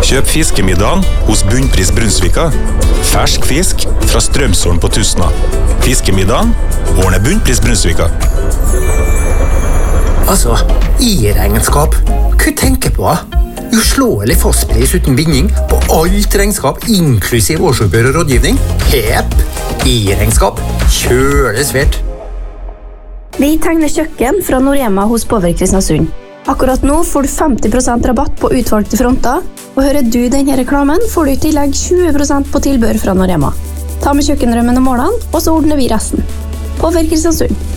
Kjøp fiskemiddagen hos Bunnpris Brunsvika. Fersk fisk fra Strømsholm på Tusna. Fiskemiddagen ordner Bunnpris Brunsvika. Altså, i-regnskap. Hva tenker på? Uslåelig fastpris uten binding på alt regnskap, inklusiv årsoppgjør og rådgivning. Hepp! I-regnskap. Kjølesvært. Vi tegner kjøkken fra Norema hos Power Kristiansund. Akkurat nå får du 50% rabatt på utvalgte fronter, og hører du denne reklamen, får du i tillegg 20% på tilbør fra Norema. Ta med kjøkkenrømmen og målene, og så ordner vi resten. Power Kristiansund.